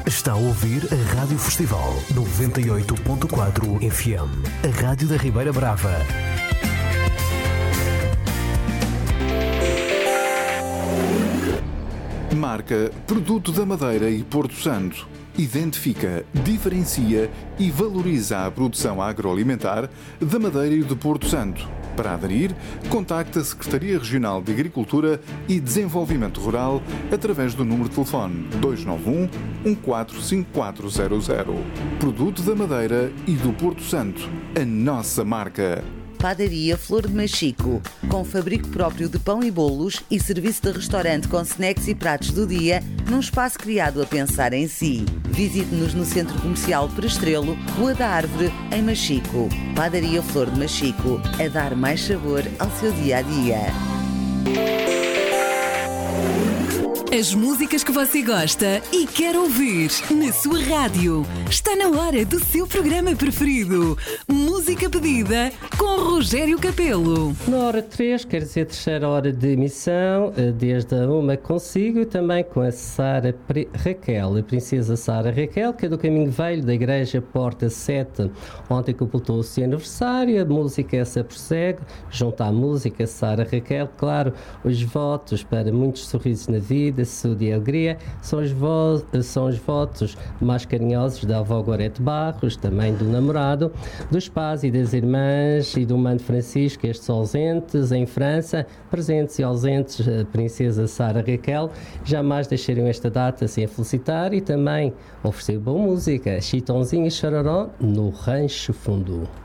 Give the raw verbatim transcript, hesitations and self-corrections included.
Está a ouvir a Rádio Festival noventa e oito ponto quatro F M, a Rádio da Ribeira Brava. Marca Produto da Madeira e Porto Santo. Identifica, diferencia e valoriza a produção agroalimentar da Madeira e do Porto Santo. Para aderir, contacte a Secretaria Regional de Agricultura e Desenvolvimento Rural através do número de telefone dois nove um, um quatro cinco quatro zero zero. Produto da Madeira e do Porto Santo. A nossa marca. Padaria Flor de Machico, com fabrico próprio de pão e bolos e serviço de restaurante com snacks e pratos do dia, num espaço criado a pensar em si. Visite-nos no Centro Comercial Perestrelo, Rua da Árvore, em Machico. Padaria Flor de Machico, a dar mais sabor ao seu dia-a-dia. As músicas que você gosta e quer ouvir na sua rádio. Está na hora do seu programa preferido. Música pedida com Rogério Capelo. Na hora três, quer dizer, terceira hora de emissão, desde a uma consigo, também com a Sara Raquel, a princesa Sara Raquel, que é do Caminho Velho da Igreja Porta sete. Ontem completou o seu aniversário, a música essa prossegue, junto à música Sara Raquel, claro, os votos para muitos sorrisos na vida, saúde e alegria, são os, vo- são os votos mais carinhosos da avó Gorete Barros, também do namorado, dos pais e das irmãs e do mano Francisco, estes ausentes em França, presentes e ausentes, a princesa Sara Raquel, jamais deixaram esta data sem a felicitar e também oferecer boa música, Chitãozinho e Chororó no Rancho Fundo.